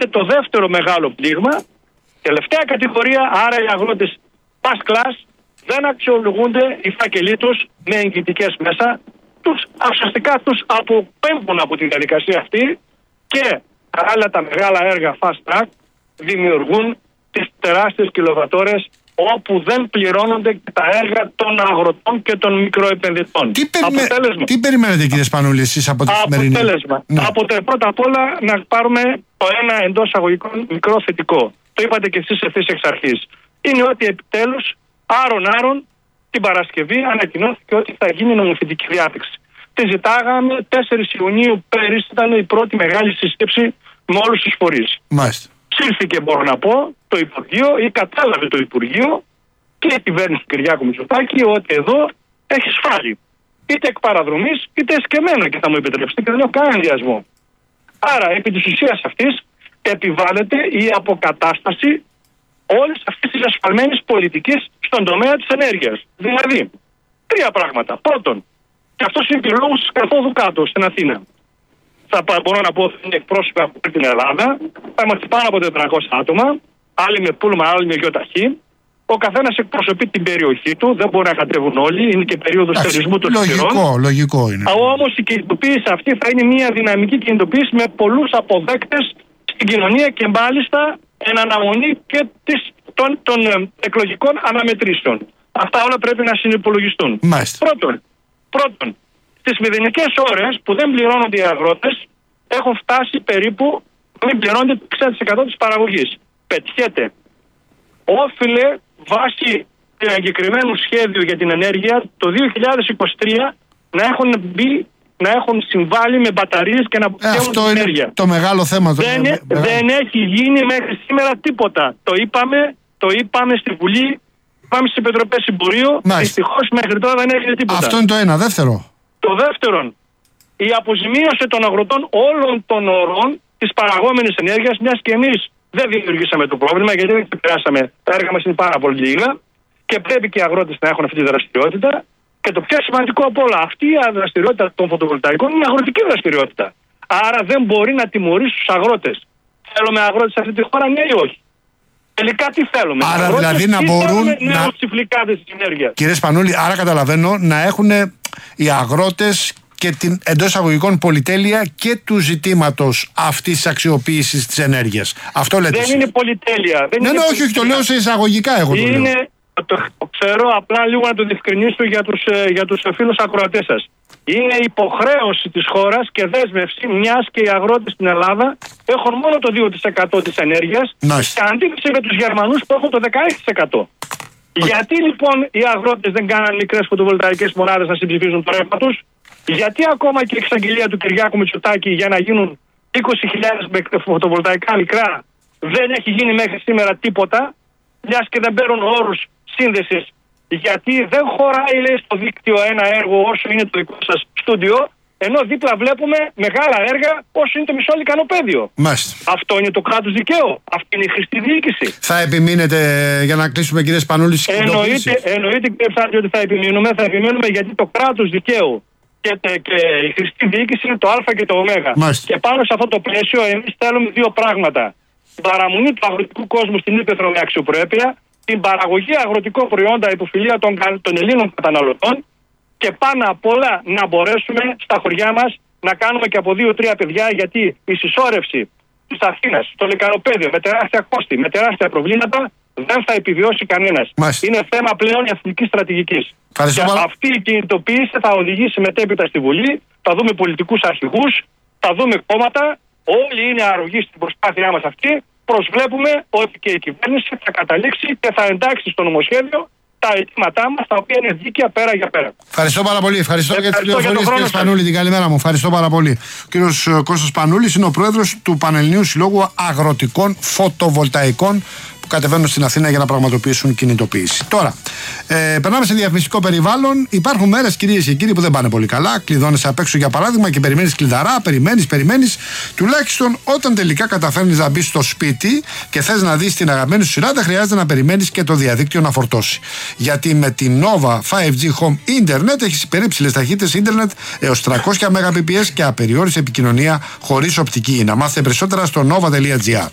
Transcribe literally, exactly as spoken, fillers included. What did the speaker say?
έρχεται το δεύτερο μεγάλο πλήγμα, τελευταία κατηγορία, άρα οι αγρότες past class δεν αξιολογούνται οι φάκελοι τους με εγγυητικές μέσα, τους ουσιαστικά τους αποπέμπουν από τη διαδικασία αυτή και άλλα τα μεγάλα έργα fast track δημιουργούν τις τεράστιες κιλοβατόρες όπου δεν πληρώνονται και τα έργα των αγροτών και των μικροεπενδυτών. Τι, περιμέ... Τι περιμένετε, κύριε Σπανούλη, εσείς από τη σημερινή? Αποτέλεσμα. Ναι. Από το, πρώτα απ' όλα να πάρουμε το ένα εντός αγωγικών μικρό θετικό. Το είπατε και εσείς ευθύς εξ αρχής. Είναι ότι επιτέλους άρον-άρον την Παρασκευή ανακοινώθηκε ότι θα γίνει νομοθετική διάταξη. Τη ζητάγαμε τέσσερις Ιουνίου πέρυσι, ήταν η πρώτη μεγάλη σύσκεψη με όλους τους φορείς. Μάλιστα. Ψήφθηκε, μπορώ να πω, το Υπουργείο ή κατάλαβε το Υπουργείο και η κυβέρνηση του Κυριάκου Μητσοτάκη ότι εδώ έχει σφάλει. Είτε εκ παραδρομής είτε εσκεμμένο, και θα μου επιτρέψετε, και δεν έχω κανένα ενδιασμό. Άρα, επί της ουσίας αυτής, επιβάλλεται η αποκατάσταση όλης αυτής της ασφαλμένης πολιτικής στον τομέα της ενέργειας. Δηλαδή, τρία πράγματα. Πρώτον, και αυτός είναι και ο λόγος της καθόδου κάτω στην Αθήνα. Θα μπορώ να πω ότι είναι εκπρόσωποι από την Ελλάδα. Θα είμαστε πάνω από τετρακόσια άτομα. Άλλοι με πούλμα, άλλοι με γιοταχή. Ο καθένας εκπροσωπεί την περιοχή του. Δεν μπορεί να κατέβουν όλοι. Είναι και περίοδος θερισμού των λογικό, χειρών. λογικό είναι. Όμως η κινητοποίηση αυτή θα είναι μια δυναμική κινητοποίηση με πολλούς αποδέκτες στην κοινωνία και μάλιστα εν αναμονή και της, των, των εκλογικών αναμετρήσεων. Αυτά όλα πρέπει να συνυπολογιστούν. Πρώτον, πρώτον, στις μηδενικές ώρες που δεν πληρώνονται οι αγρότες έχουν φτάσει περίπου, μην πληρώνονται το εξήντα τοις εκατό της παραγωγής. Πετιέται. Όφιλε βάσει του εγκεκριμένου σχέδιου για την ενέργεια το δύο χιλιάδες είκοσι τρία να έχουν μπει, να έχουν συμβάλει με μπαταρίες και να αποκτήσουν την ενέργεια. Το μεγάλο θέμα. Το δεν, με... δεν έχει γίνει μέχρι σήμερα τίποτα. Το είπαμε, το είπαμε στη Βουλή, πάμε στις Επιτροπές Συμπορίου. Δυστυχώς μέχρι τώρα δεν έγινε τίποτα. Αυτό είναι το ένα. Δεύτερο. Το δεύτερον, η αποζημίωση των αγροτών όλων των ορών της παραγόμενης ενέργειας, μιας και εμείς δεν δημιουργήσαμε το πρόβλημα, γιατί δεν ξεπεράσαμε. Τα έργα μας είναι πάρα πολύ λίγα και πρέπει και οι αγρότες να έχουν αυτή τη δραστηριότητα. Και το πιο σημαντικό από όλα, αυτή η δραστηριότητα των φωτοβολταϊκών είναι αγροτική δραστηριότητα. Άρα δεν μπορεί να τιμωρήσει τους αγρότες. Θέλουμε αγρότες σε αυτή τη χώρα, ναι ή όχι? Τελικά τι θέλουμε? Άρα δηλαδή να μπορούν να... Κύριε Σπανούλη, άρα καταλαβαίνω να έχουν οι αγρότες και την εντός εισαγωγικών πολυτέλεια και του ζητήματος αυτής της αξιοποίησης της ενέργειας. Αυτό λέτε? Δεν εσείς. Είναι πολυτέλεια. Δεν ναι, είναι ναι, όχι, όχι, το λέω σε εισαγωγικά εγώ. Είναι, το λέω. το, το ξέρω, απλά λίγο να το διευκρινίσω για τους, για τους φίλους ακροατές σας. Είναι υποχρέωση της χώρας και δέσμευση, μιας και οι αγρότες στην Ελλάδα έχουν μόνο το δύο τοις εκατό της ενέργειας, και αντίθεση με τους Γερμανούς που έχουν το δεκαέξι τοις εκατό. Okay. Γιατί λοιπόν οι αγρότες δεν κάναν μικρές φωτοβολταϊκές μονάδες να συμψηφίζουν το ρεύμα τους? Γιατί ακόμα και η εξαγγελία του Κυριάκου Μητσοτάκη για να γίνουν είκοσι χιλιάδες φωτοβολταϊκά μικρά δεν έχει γίνει μέχρι σήμερα τίποτα, μιας και δεν παίρνουν όρους σύνδεσης? Γιατί δεν χωράει, λέει, στο δίκτυο ένα έργο όσο είναι το δικό σας στούντιο, ενώ δίπλα βλέπουμε μεγάλα έργα όσο είναι το μισό λικανοπαίδιο. Μάλιστα. Αυτό είναι το κράτος δικαίου. Αυτή είναι η χρηστή διοίκηση. Θα επιμείνετε, για να κλείσουμε, κύριε Σπανούλη, εννοείται, εννοείται, κύριε Ψάρτη, ότι θα επιμείνουμε. Θα επιμείνουμε γιατί το κράτος δικαίου και, και η χρηστή διοίκηση είναι το Α και το Ω. Και πάνω σε αυτό το πλαίσιο, εμείς θέλουμε δύο πράγματα. Την παραμονή του αγροτικού κόσμου στην ύπαιθρο με αξιοπρέπεια, την παραγωγή αγροτικών προϊόντα υποφιλία των, των Ελλήνων καταναλωτών, και πάνω απ' όλα να μπορέσουμε στα χωριά μας να κάνουμε και από δύο-τρία παιδιά, γιατί η συσσόρευση της Αθήνας στο λικανοπαίδιο με τεράστια κόστη, με τεράστια προβλήματα, δεν θα επιβιώσει κανένας. Μάλιστα. Είναι θέμα πλέον εθνικής στρατηγικής. Ευχαριστώ. Και αυτή η κινητοποίηση θα οδηγήσει μετέπειτα στη Βουλή, θα δούμε πολιτικούς αρχηγούς, θα δούμε κόμματα, όλοι είναι αρρωγοί στην προσπάθειά μας αυτή. Προσβλέπουμε ότι και η κυβέρνηση θα καταλήξει και θα εντάξει στο νομοσχέδιο τα αιτήματά μας, τα οποία είναι δίκαια πέρα για πέρα. Ευχαριστώ πάρα πολύ. Ευχαριστώ, Ευχαριστώ για τις πληροφορίες, κύριε Σπανούλη. Την καλημέρα μου. Ευχαριστώ πάρα πολύ. Ο κύριος Κώστας Σπανούλης είναι ο πρόεδρος του Πανελληνίου Συλλόγου Αγροτικών Φωτοβολταϊκών, που κατεβαίνουν στην Αθήνα για να πραγματοποιήσουν κινητοποίηση. Τώρα, ε, περνάμε σε διαφημιστικό περιβάλλον. Υπάρχουν μέρες, κυρίες και κύριοι, που δεν πάνε πολύ καλά. Κλειδώνεσαι απ' έξω, για παράδειγμα, και περιμένεις κλειδαρά, περιμένεις, περιμένεις. Τουλάχιστον όταν τελικά καταφέρνεις να μπεις στο σπίτι και θες να δεις την αγαπημένη σου σειρά, δεν χρειάζεται να περιμένεις και το διαδίκτυο να φορτώσει. Γιατί με την Nova φάιβ τζι Home Internet έχεις υπερύψηλες ταχύτητες ίντερνετ έως τριακόσια Mbps και απεριόριστη επικοινωνία χωρίς οπτική. Να μάθετε περισσότερα στο nova τελεία gr.